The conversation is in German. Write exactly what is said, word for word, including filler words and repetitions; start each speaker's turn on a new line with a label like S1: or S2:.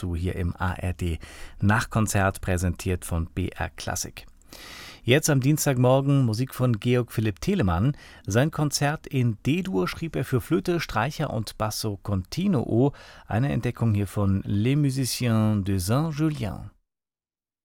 S1: dazu hier im A R D Nachkonzert, präsentiert von B R Klassik. Jetzt am Dienstagmorgen Musik von Georg Philipp Telemann. Sein Konzert in D-Dur schrieb er für Flöte, Streicher und Basso Continuo. Eine Entdeckung hier von Les Musiciens de Saint-Julien.